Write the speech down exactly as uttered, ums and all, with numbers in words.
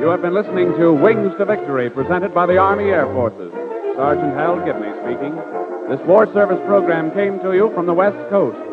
You have been listening to Wings to Victory, presented by the Army Air Forces. Sergeant Hal Gibney speaking. This war service program came to you from the West Coast.